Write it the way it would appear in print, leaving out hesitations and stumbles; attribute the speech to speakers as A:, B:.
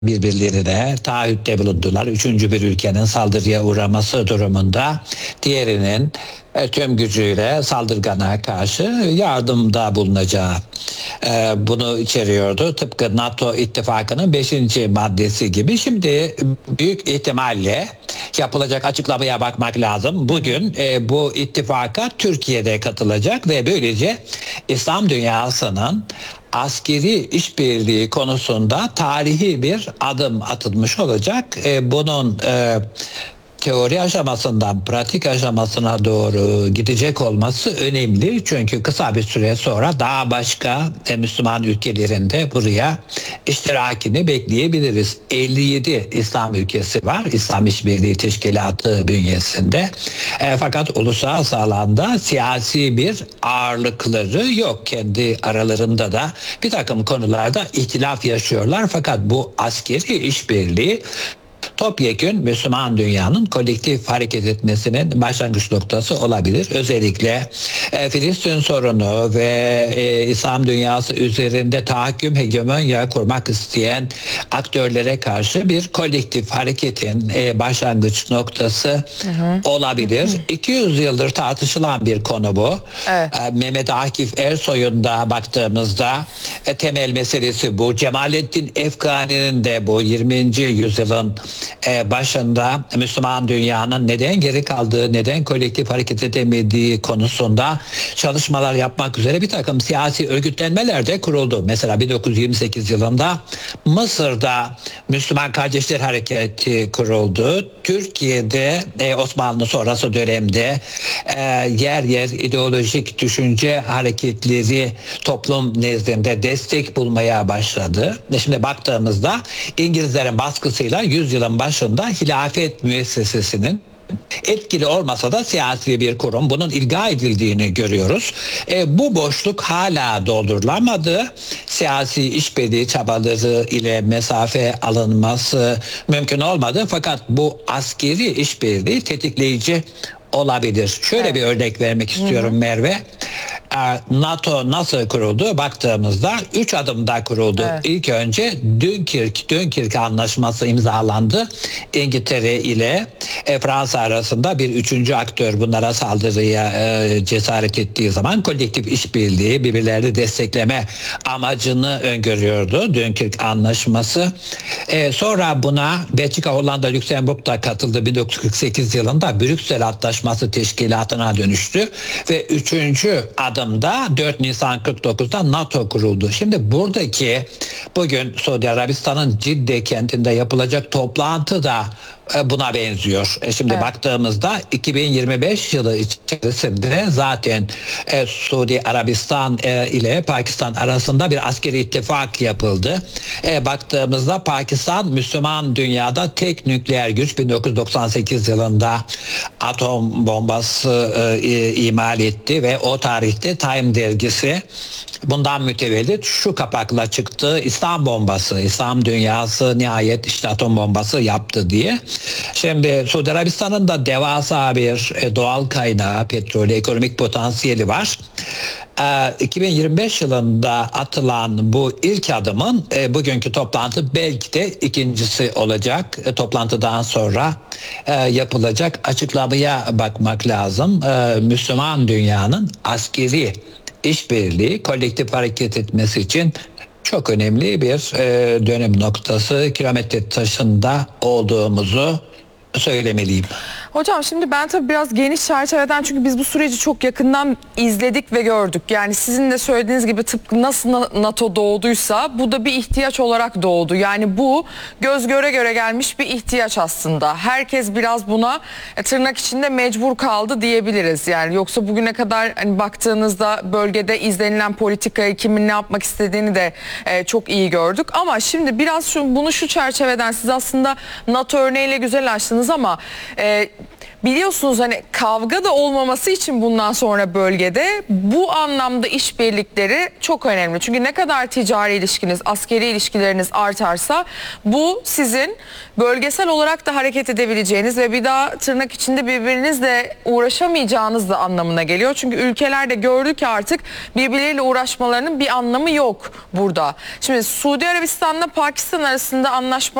A: birbirlerine taahhütte bulundular. Üçüncü bir ülkenin saldırıya uğraması durumunda diğerinin tüm gücüyle saldırgana karşı yardımda bulunacağı bunu içeriyordu. Tıpkı NATO ittifakının 5. maddesi gibi. Şimdi büyük ihtimalle yapılacak açıklamaya bakmak lazım. Bugün bu ittifaka Türkiye'de katılacak ve böylece İslam dünyasının askeri işbirliği konusunda tarihi bir adım atılmış olacak. Bunun teori aşamasından pratik aşamasına doğru gidecek olması önemli. Çünkü kısa bir süre sonra daha başka Müslüman ülkelerinde buraya iştirakini bekleyebiliriz. 57 İslam ülkesi var. İslam İşbirliği Teşkilatı bünyesinde. Fakat uluslararası alanda siyasi bir ağırlıkları yok. Kendi aralarında da bir takım konularda ihtilaf yaşıyorlar. Fakat bu askeri işbirliği topyekün Müslüman dünyanın kolektif hareket etmesinin başlangıç noktası olabilir. Özellikle Filistin sorunu ve İslam dünyası üzerinde tahakküm, hegemonya kurmak isteyen aktörlere karşı bir kolektif hareketin başlangıç noktası olabilir. 200 yıldır tartışılan bir konu bu. Evet. Mehmet Akif Ersoy'un da baktığımızda temel meselesi bu. Cemalettin Efgani'nin de bu 20. yüzyılın başında Müslüman dünyanın neden geri kaldığı, neden kolektif hareket edemediği konusunda çalışmalar yapmak üzere bir takım siyasi örgütlenmeler de kuruldu. Mesela 1928 yılında Mısır'da Müslüman Kardeşler Hareketi kuruldu. Türkiye'de Osmanlı sonrası dönemde yer yer ideolojik düşünce hareketleri toplum nezdinde destek bulmaya başladı. Şimdi baktığımızda İngilizlerin baskısıyla 100 yılın başında hilafet müessesesinin etkili olmasa da siyasi bir kurum, bunun ilga edildiğini görüyoruz. Bu boşluk hala doldurulamadı. Siyasi işbirliği çabaları ile mesafe alınması mümkün olmadı. Fakat bu askeri işbirliği tetikleyici olabilir. Şöyle bir örnek vermek istiyorum Merve. NATO nasıl kuruldu? Baktığımızda 3 adımda kuruldu. Evet. İlk önce Dünkirk Anlaşması imzalandı. İngiltere ile Fransa arasında bir üçüncü aktör bunlara saldırıya cesaret ettiği zaman kolektif işbirliği, birbirlerini destekleme amacını öngörüyordu Dünkirk Anlaşması. Sonra buna Belçika, Hollanda, Lüksemburg da katıldı. 1948 yılında Brüksel Antlaşması teşkilatına dönüştü ve üçüncü adımda 4 Nisan 49'da NATO kuruldu. Şimdi buradaki bugün Suudi Arabistan'ın Cidde kentinde yapılacak toplantı da buna benziyor. Şimdi baktığımızda 2025 yılı içerisinde zaten Suudi Arabistan ile Pakistan arasında bir askeri ittifak yapıldı. Baktığımızda Pakistan Müslüman dünyada tek nükleer güç, 1998 yılında atom bombası imal etti ve o tarihte Time dergisi bundan mütevellit şu kapakla çıktı: İslam bombası, İslam dünyası nihayet işte atom bombası yaptı diye. Şimdi Suudi Arabistan'ın da devasa bir doğal kaynağı, petrolü, ekonomik potansiyeli var. 2025 yılında atılan bu ilk adımın bugünkü toplantı belki de ikincisi olacak. Toplantıdan sonra yapılacak açıklamaya bakmak lazım. Müslüman dünyanın askeri işbirliği, kolektif hareket etmesi için çok önemli bir dönüm noktası, kilometre taşında olduğumuzu söylemeliyim.
B: Hocam şimdi ben tabii biraz geniş çerçeveden, çünkü biz bu süreci çok yakından izledik ve gördük. Yani sizin de söylediğiniz gibi tıpkı nasıl NATO doğduysa bu da bir ihtiyaç olarak doğdu. Yani bu göz göre göre gelmiş bir ihtiyaç aslında. Herkes biraz buna tırnak içinde mecbur kaldı diyebiliriz. Yani yoksa bugüne kadar hani baktığınızda bölgede izlenilen politikayı, kimin ne yapmak istediğini de çok iyi gördük. Ama şimdi biraz bunu şu çerçeveden, siz aslında NATO örneğiyle güzel açtınız ama biliyorsunuz hani kavga da olmaması için bundan sonra bölgede bu anlamda işbirlikleri çok önemli. Çünkü ne kadar ticari ilişkiniz, askeri ilişkileriniz artarsa bu sizin bölgesel olarak da hareket edebileceğiniz ve bir daha tırnak içinde birbirinizle uğraşamayacağınız da anlamına geliyor. Çünkü ülkeler de gördü ki artık birbirleriyle uğraşmalarının bir anlamı yok burada. Şimdi Suudi Arabistan'la Pakistan arasında anlaşma